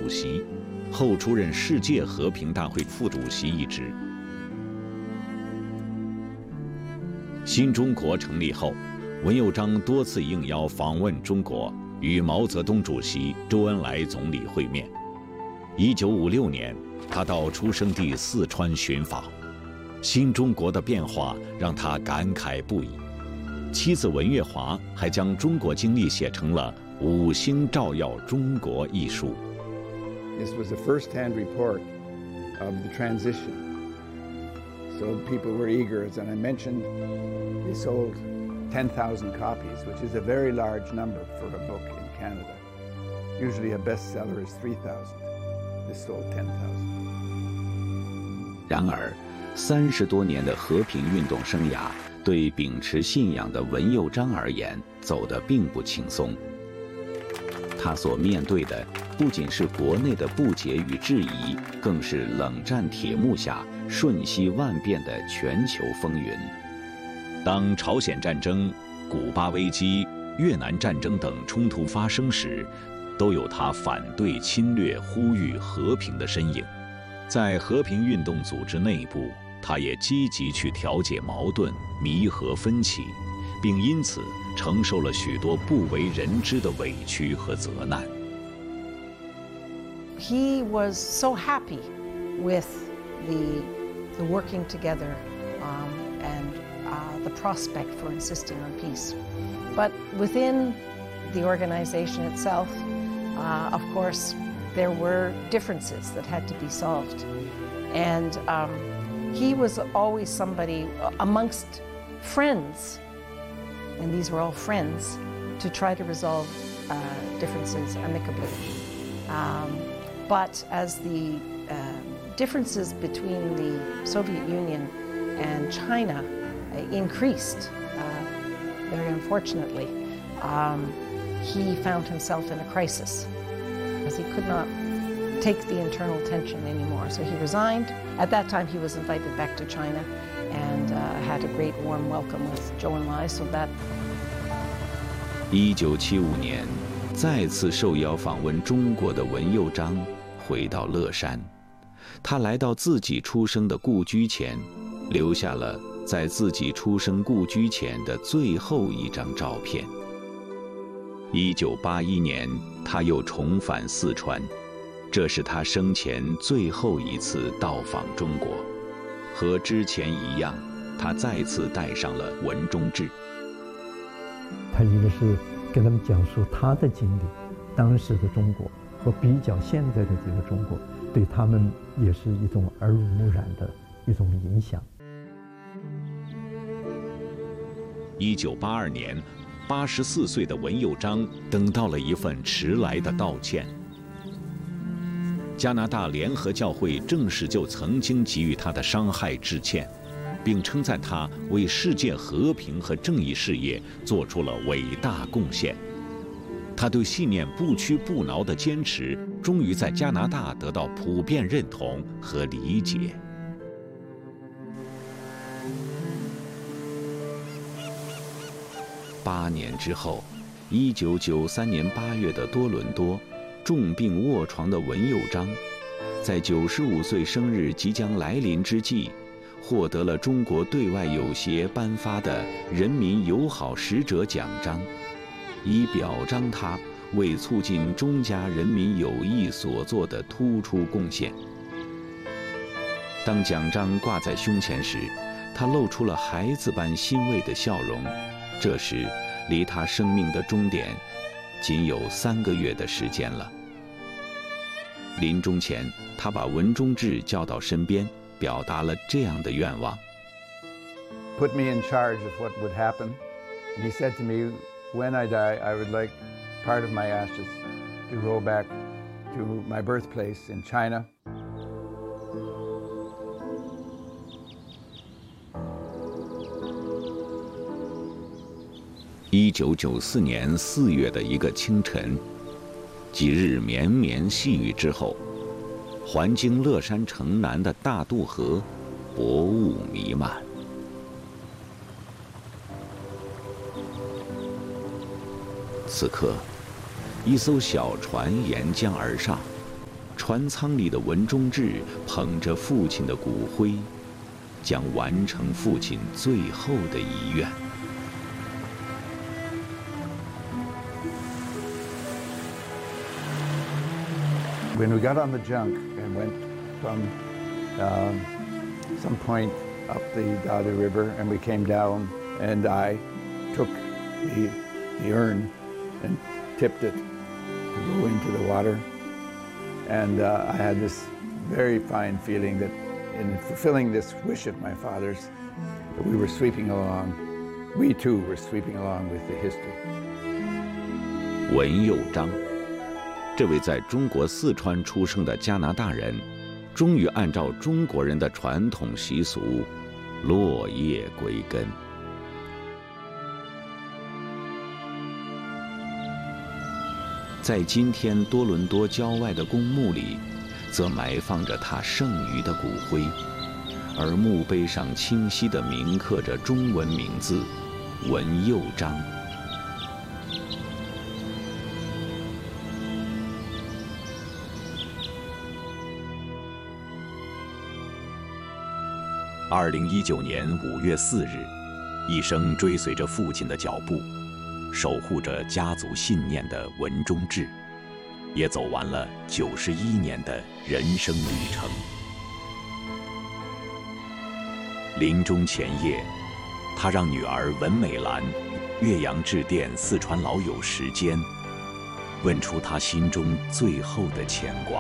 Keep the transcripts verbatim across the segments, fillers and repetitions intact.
主席，后出任世界和平大会副主席一职。新中国成立后，文佑章多次应邀访问中国，与毛泽东主席、周恩来总理会面。一九五六年，他到出生地四川寻访，新中国的变化让他感慨不已。妻子文月华还将中国经历写成了《五星照耀中国》一书。 This was a first-hand report of the transition. So people were eager, as I mentioned, they sold ten thousand copies, which is a very large number for a book in Canada. Usually a bestseller is three thousand. They sold ten thousand. 然而，三十多年的和平运动生涯，对秉持信仰的文佑章而言，走得并不轻松。他所面对的不仅是国内的不解与质疑，更是冷战铁幕下瞬息万变的全球风云。当朝鲜战争、古巴危机、越南战争等冲突发生时，都有他反对侵略、呼吁和平的身影。在和平运动组织内部，他也积极去调解矛盾、弥合分歧，并因此承受了许多不为人知的委屈和责难。 He was so happy with the the working together um, and uh, the prospect for insisting on peace, but within the organization itself, uh, of course, there were differences that had to be solved, and um, he was always somebody amongst friends, and these were all friends, to try to resolve uh, differences amicably. Um, but as the uh, differences between the Soviet Union and China uh, increased, uh, very unfortunately, um, he found himself in a crisis, because he could not take the internal tension anymore. So he resigned. At that time, he was invited back to China and uh, had a great warm welcome with Zhou Enlai. So that. 一九七五年，再次受邀访问中国的文佑章回到乐山，他来到自己出生的故居前，留下了在自己出生故居前的最后一张照片。一九八一年，他又重返四川，这是他生前最后一次到访中国。和之前一样，他再次带上了文中志。 他一个是跟他们讲述他的经历，当时的中国和比较现在的这个中国，对他们也是一种耳濡目染的一种影响。 一九八二年，八十四岁的文佑章等到了一份迟来的道歉。加拿大联合教会正式就曾经给予他的伤害致歉，并称赞他为世界和平和正义事业做出了伟大贡献。他对信念不屈不挠的坚持，终于在加拿大得到普遍认同和理解。 八年之后，一九九三年八月的多伦多，重病卧床的文佑章，在九十五岁生日即将来临之际，获得了中国对外友协颁发的人民友好使者奖章，以表彰他为促进中加人民友谊所做的突出贡献。当奖章挂在胸前时，他露出了孩子般欣慰的笑容。这时，离他生命的终点仅有三个月的时间了。临终前，他把文中志叫到身边，表达了这样的愿望 ：Put me in charge of what would happen. And he said to me, when I die, I would like part of my ashes to go back to my birthplace in China. 一九九四年四月的一个清晨，几日绵绵细雨之后，环经乐山城南的大渡河，薄雾弥漫。此刻，一艘小船沿江而上， 船舱里的文忠志捧着父亲的骨灰，将完成父亲最后的遗愿。 When we got on the junk and went from um, some point up the Dada River, and we came down, and I took the, the urn and tipped it to go into the water. And uh, I had this very fine feeling that in fulfilling this wish of my father's, that we were sweeping along, we too were sweeping along with the history. 文佑章，这位在中国四川出生的加拿大人，终于按照中国人的传统习俗，落叶归根。在今天多伦多郊外的公墓里，则埋放着他剩余的骨灰，而墓碑上清晰地铭刻着中文名字“文佑章”。 二零一九年五月四日，一生追随着父亲的脚步，守护着家族信念的文忠志，也走完了九十一年的人生旅程。临终前夜，他让女儿文美兰岳阳致电四川老友时间，问出他心中最后的牵挂。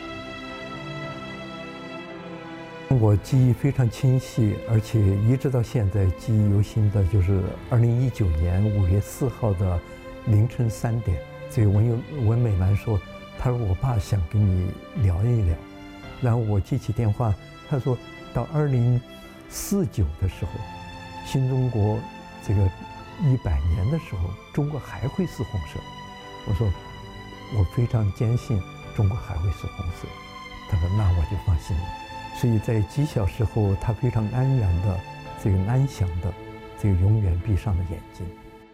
我记忆非常清晰，而且一直到现在记忆犹新的，就是二零一九年五月四号的凌晨三点，这个文友文美兰说，她说我爸想跟你聊一聊，然后我接起电话，她说到二零四九的时候，新中国这个一百年的时候，中国还会是红色。我说我非常坚信中国还会是红色。她说那我就放心了。所以在几小时后，他非常安然的，这个安详的，这个永远闭上了眼睛。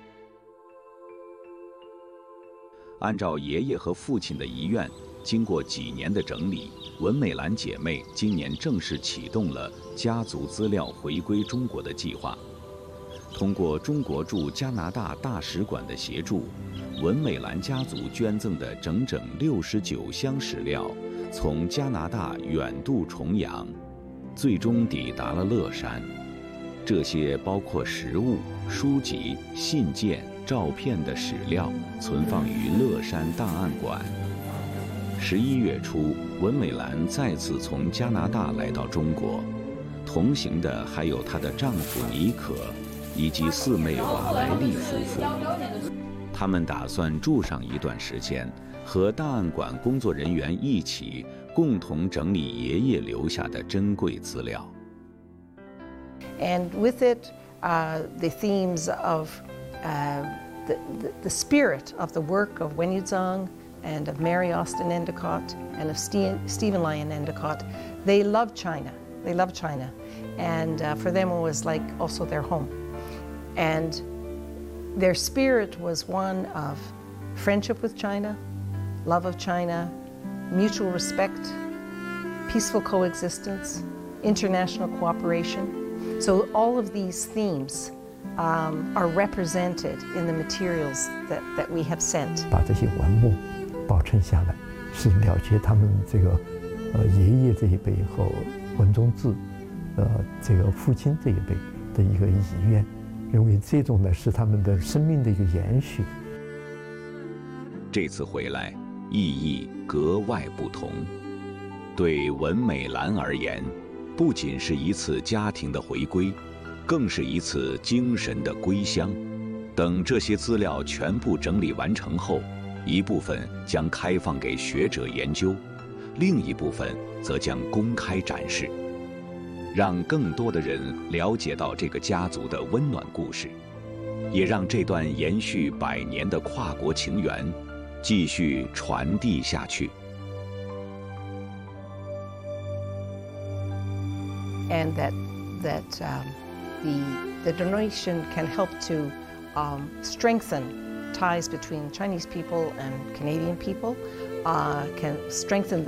按照爷爷和父亲的遗愿，经过几年的整理，文美兰姐妹今年正式启动了家族资料回归中国的计划。通过中国驻加拿大大使馆的协助，文美兰家族捐赠的整整六十九箱史料，从加拿大远渡重洋，最终抵达了乐山。这些包括食物、书籍、信件、照片的史料，存放于乐山档案馆。十一月初，文美兰再次从加拿大来到中国，同行的还有她的丈夫尼可，以及四妹瓦莱丽夫妇。他们打算住上一段时间，和档案馆工作人员一起共同整理爷爷留下的珍贵资料。 And with it, uh, the themes of uh, the, the, the spirit of the work of Wen Yuzhang and of Mary Austin Endicott and of Ste Stephen Lyon Endicott. They loved China. They loved China. And uh, for them it was like also their home. And their spirit was one of friendship with China, love of China, mutual respect, peaceful coexistence, international cooperation. So all of these themes um, are represented in the materials that, that we have sent. 把这些文物保存下来，是了结他们这个呃爷爷这一辈和文忠志，呃这个父亲这一辈的一个遗愿，认为这种呢是他们的生命的一个延续。 这次回来，意义格外不同。对文美兰而言，不仅是一次家庭的回归，更是一次精神的归乡。等这些资料全部整理完成后，一部分将开放给学者研究，另一部分则将公开展示，让更多的人了解到这个家族的温暖故事，也让这段延续百年的跨国情缘继续传递下去。 And that that um, the the donation can help to um, strengthen ties between Chinese people and Canadian people, uh, can strengthen the